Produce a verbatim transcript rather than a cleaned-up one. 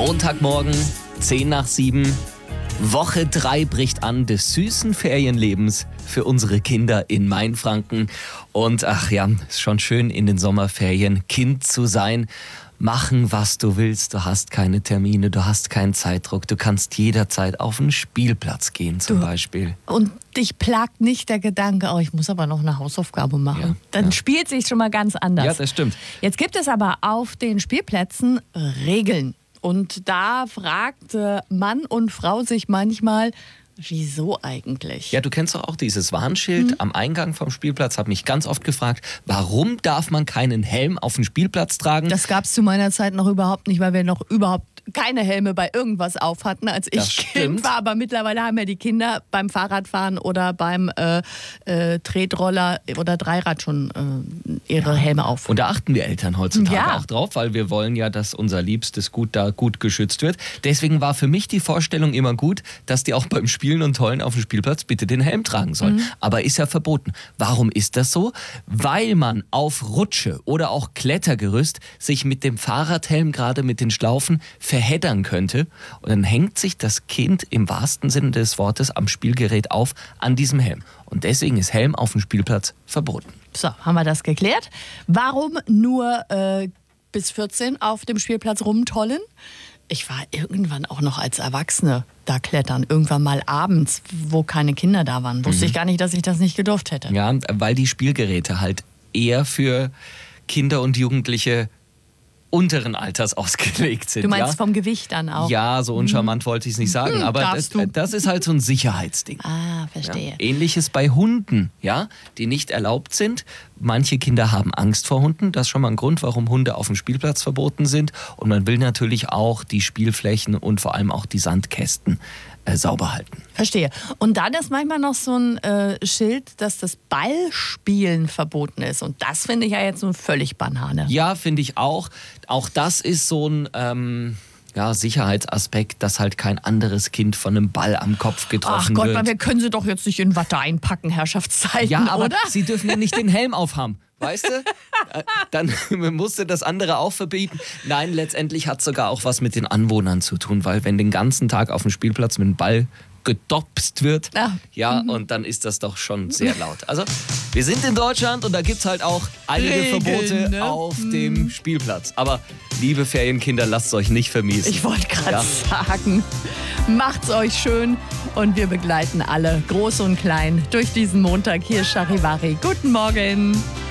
Montagmorgen, zehn nach sieben. Woche drei bricht an des süßen Ferienlebens für unsere Kinder in Mainfranken. Und ach ja, ist schon schön in den Sommerferien Kind zu sein. Machen, was du willst. Du hast keine Termine, du hast keinen Zeitdruck. Du kannst jederzeit auf den Spielplatz gehen zum Du, Beispiel. Und dich plagt nicht der Gedanke, oh, ich muss aber noch eine Hausaufgabe machen. Ja, Dann ja. spielt sich schon mal ganz anders. Ja, das stimmt. Jetzt gibt es aber auf den Spielplätzen Regeln. Und da fragt äh, Mann und Frau sich manchmal, wieso eigentlich? Ja, du kennst doch auch dieses Warnschild Mhm. am Eingang vom Spielplatz. Hab mich ganz oft gefragt, warum darf man keinen Helm auf den Spielplatz tragen? Das gab es zu meiner Zeit noch überhaupt nicht, weil wir noch überhaupt keine Helme bei irgendwas auf hatten, als Das ich stimmt. Kind war. Aber mittlerweile haben ja die Kinder beim Fahrradfahren oder beim äh, äh, Tretroller oder Dreirad schon äh, ihre Helme auf. Und da achten wir Eltern heutzutage Ja. auch drauf, weil wir wollen ja, dass unser liebstes Gut da gut geschützt wird. Deswegen war für mich die Vorstellung immer gut, dass die auch beim Spielen und Tollen auf dem Spielplatz bitte den Helm tragen sollen. Mhm. Aber ist ja verboten. Warum ist das so? Weil man auf Rutsche oder auch Klettergerüst sich mit dem Fahrradhelm, gerade mit den Schlaufen, verheddern könnte. Und dann hängt sich das Kind im wahrsten Sinne des Wortes am Spielgerät auf an diesem Helm. Und deswegen ist Helm auf dem Spielplatz verboten. So, haben wir das geklärt. Warum nur äh, bis vierzehn auf dem Spielplatz rumtollen? Ich war irgendwann auch noch als Erwachsene da klettern. Irgendwann mal abends, wo keine Kinder da waren. Wusste ich gar nicht, dass ich das nicht gedurft hätte. Ja, weil die Spielgeräte halt eher für Kinder und Jugendliche unteren Alters ausgelegt sind. Du meinst ja? vom Gewicht dann auch? Ja, so uncharmant wollte ich es nicht sagen, Hm, aber das, darfst du. das ist halt so ein Sicherheitsding. Ah, verstehe. Ja. Ähnliches bei Hunden, ja, die nicht erlaubt sind. Manche Kinder haben Angst vor Hunden. Das ist schon mal ein Grund, warum Hunde auf dem Spielplatz verboten sind. Und man will natürlich auch die Spielflächen und vor allem auch die Sandkästen äh, sauber halten. Verstehe. Und dann ist manchmal noch so ein äh, Schild, dass das Ballspielen verboten ist. Und das finde ich ja jetzt nun völlig Banane. Ja, finde ich auch. Auch das ist so ein ähm, ja, Sicherheitsaspekt, dass halt kein anderes Kind von einem Ball am Kopf Ach getroffen Gott, wird. man, wir können sie doch jetzt nicht in Watte einpacken, Herrschaftszeiten, Ja, aber oder? sie dürfen ja nicht den Helm aufhaben. Weißt du? Äh, Dann musste das andere auch verbieten. Nein, letztendlich hat es sogar auch was mit den Anwohnern zu tun, weil wenn den ganzen Tag auf dem Spielplatz mit dem Ball gedopst wird, Ah. ja, und dann ist das doch schon sehr laut. Also, wir sind in Deutschland und da gibt es halt auch einige Regeln, Verbote ne? auf dem Spielplatz. Aber, liebe Ferienkinder, lasst es euch nicht vermiesen. Ich wollte gerade Ja. sagen, macht's euch schön und wir begleiten alle, groß und klein, durch diesen Montag. Hier ist Charivari. Guten Morgen.